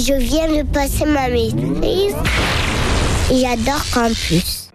Je viens de passer ma maîtrise et j'adore campus.